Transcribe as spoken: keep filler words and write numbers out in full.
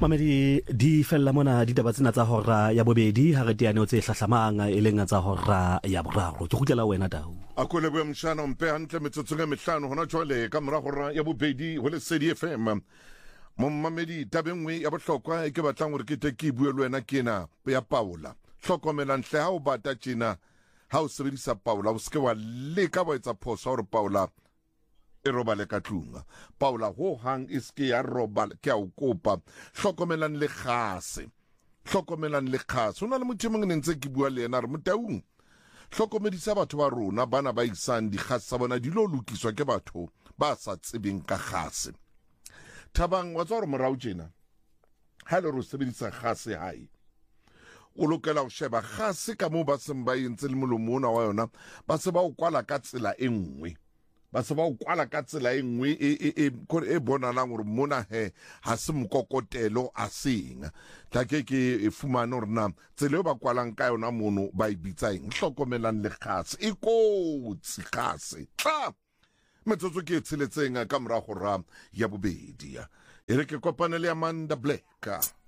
Mamedi di fella mona di taba tsena tsa hora ya bobedi ha re teane o tse hlahlamang e leng tsa hora ya boraro ke gutlela wena Tau a kole bo mshana mpe hantle metsotsong e mehlano hona jwale ka mora hora ya bobedi ho le Lesedi F M mo mamedi tabengwe ya bohlokwa e ke batlang hore ke te ke bue le wena ke na ya Paula hlokomela ntle ha o bata tjena ha o sebedisa Paula o ske wa leka ba etsa phoso hore Paula e robale ka tlunga Paula ho hang iske ya robala ke a o kopa hlokomelang le khase hlokomelang le khase hona le motho mongwe ntse ke bua le yena re Motaung hlokomedisa batho ba rona bana ba isang di khase sa bona di lo lokiswa ke batho ba sa tsebeng ka khase Thabang wa tswa re morao tjena ha le ro sebedisa khase hai o lokela ho sheba khase ka mo ba seng ba entse le molomona wa yona ba se ba o kwala ka tsela e nngwe ba se ba o kwala ka tsela e nngwe e e e e bonalang hore mona he ha se mokokotelo a senga tla ke ke e fumana hore na tsela e ba kwalang ka yona mono ba e bitsa eng hlokomelang le khase e kotsi khase tla metsotso ke tsheletseng ka mora go ra ya bobedi e re ke kopana le Amanda Black